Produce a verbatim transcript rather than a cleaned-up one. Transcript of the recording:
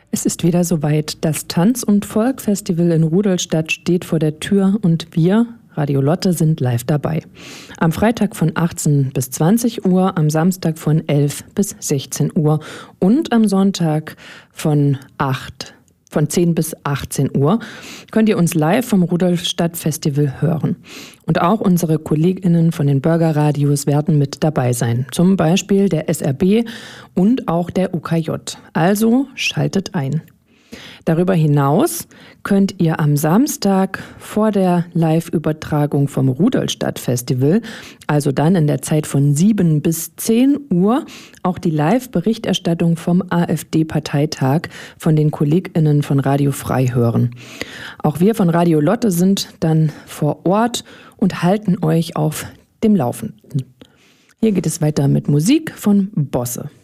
Es ist wieder soweit. Das Tanz- und Volkfestival in Rudolstadt steht vor der Tür und wir, Radio Lotte, sind live dabei. Am Freitag von achtzehn bis zwanzig Uhr, am Samstag von elf bis sechzehn Uhr und am Sonntag von acht Von zehn bis achtzehn Uhr könnt ihr uns live vom Rudolstadt Festival hören. Und auch unsere KollegInnen von den Bürgerradios werden mit dabei sein. Zum Beispiel der S R B und auch der U K J. Also schaltet ein. Darüber hinaus könnt ihr am Samstag vor der Live-Übertragung vom Rudolstadt-Festival, also dann in der Zeit von sieben bis zehn Uhr, auch die Live-Berichterstattung vom AfD-Parteitag von den KollegInnen von Radio Frei hören. Auch wir von Radio Lotte sind dann vor Ort und halten euch auf dem Laufenden. Hier geht es weiter mit Musik von Bosse.